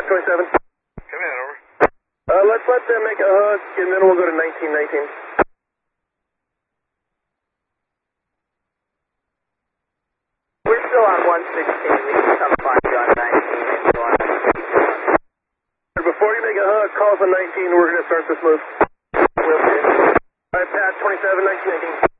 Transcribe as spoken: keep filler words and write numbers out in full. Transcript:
twenty-seven. Come in, over. Uh, let's let them make a hook, and then we'll go to nineteen nineteen. We're still on one sixteen. We can come find you on nineteen if you want. Before you make a hook, call us on nineteen. We're going to start this move. All right, Pat, twenty-seven, nineteen nineteen.